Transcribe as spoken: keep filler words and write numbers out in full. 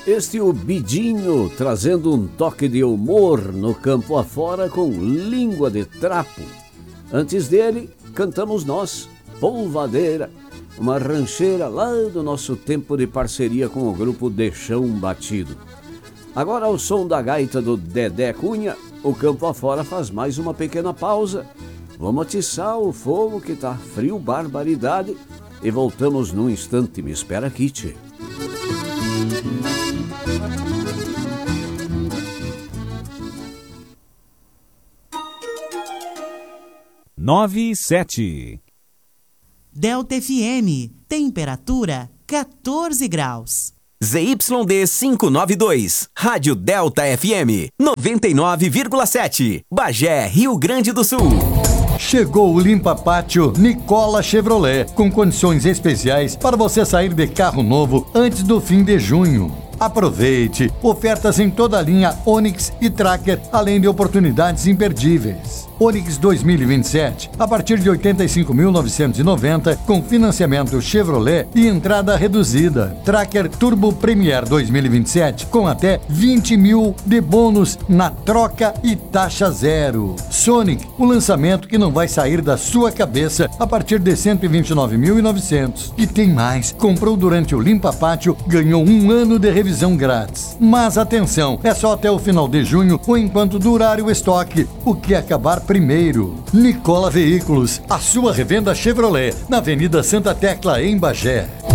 Este o Bidinho, trazendo um toque de humor no campo afora com Língua de Trapo. Antes dele, cantamos nós, Polvadeira, uma rancheira lá do nosso tempo de parceria com o grupo De Chão Batido. Agora, ao som da gaita do Dedé Cunha, o campo afora faz mais uma pequena pausa. Vamos atiçar o fogo que tá frio, barbaridade, e voltamos num instante. Me espera aqui, tchê. Nove e sete. Delta F M, temperatura quatorze graus. Z Y D quinhentos e noventa e dois, Rádio Delta F M, noventa e nove vírgula sete, Bagé, Rio Grande do Sul. Chegou o Limpa Pátio Nicola Chevrolet, com condições especiais para você sair de carro novo antes do fim de junho. Aproveite! Ofertas em toda a linha Onix e Tracker, além de oportunidades imperdíveis. Onix dois mil e vinte e sete, a partir de oitenta e cinco mil novecentos e noventa, com financiamento Chevrolet e entrada reduzida. Tracker Turbo Premier dois mil e vinte e sete, com até vinte mil de bônus na troca e taxa zero. Sonic, o lançamento que não vai sair da sua cabeça, a partir de cento e vinte e nove mil e novecentos. E tem mais, comprou durante o Limpa Pátio, ganhou um ano de revisão grátis. Mas atenção, é só até o final de junho ou enquanto durar o estoque, o que acabar primeiro. Nicola Veículos, a sua revenda Chevrolet, na Avenida Santa Tecla, em Bagé.